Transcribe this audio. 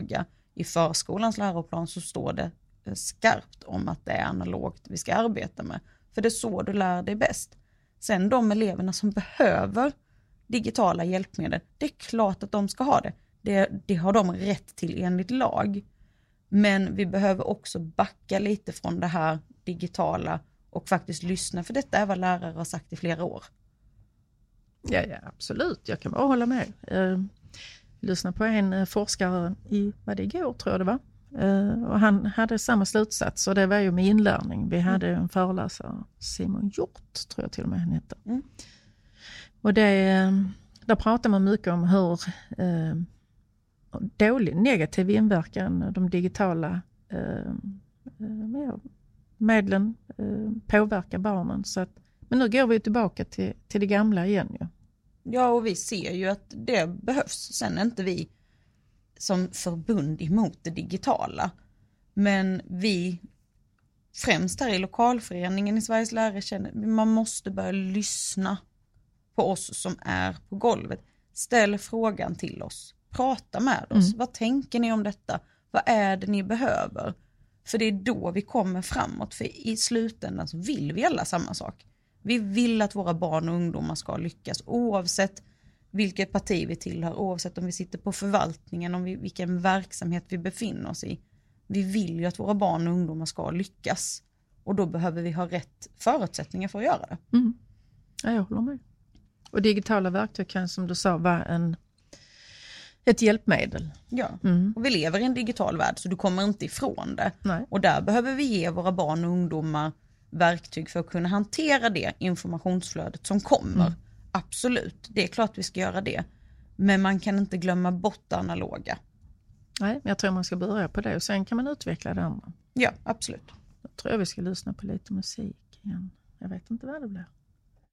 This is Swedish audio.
analoga. I förskolans läroplan så står det skarpt om att det är analogt vi ska arbeta med. För det är så du lär dig bäst. Sen de eleverna som behöver digitala hjälpmedel, det är klart att de ska ha det. Det har de rätt till enligt lag. Men vi behöver också backa lite från det här digitala och faktiskt lyssna. För detta är vad lärare har sagt i flera år. Ja, absolut. Jag kan bara hålla med. Jag lyssnade på en forskare igår tror jag det var. Och han hade samma slutsats och det var ju med inlärning. Vi hade en föreläsare, Simon Hjort tror jag till och med han hette. Och där pratar man mycket om hur dålig negativ inverkan de digitala medlen påverkar barnen. Men nu går vi tillbaka till det gamla igen. Ja, och vi ser ju att det behövs. Sen är inte vi som förbund emot det digitala. Men vi, främst här i lokalföreningen i Sveriges lärare, känner man måste börja lyssna på oss som är på golvet. Ställ frågan till oss. Prata med oss. Vad tänker ni om detta? Vad är det ni behöver? För det är då vi kommer framåt. För i slutändan så vill vi alla samma sak. Vi vill att våra barn och ungdomar ska lyckas oavsett vilket parti vi tillhör, oavsett om vi sitter på förvaltningen, om vilken verksamhet vi befinner oss i. Vi vill ju att våra barn och ungdomar ska lyckas. Och då behöver vi ha rätt förutsättningar för att göra det. Ja, jag håller med. Och digitala verktyg kan, som du sa, vara ett hjälpmedel. Ja, och vi lever i en digital värld så du kommer inte ifrån det. Nej. Och där behöver vi ge våra barn och ungdomar verktyg för att kunna hantera det informationsflödet som kommer. Absolut, det är klart vi ska göra det. Men man kan inte glömma bort det analoga. Nej, men jag tror man ska börja på det och sen kan man utveckla det andra. Ja, absolut. Då tror jag vi ska lyssna på lite musik igen. Jag vet inte vad det blir.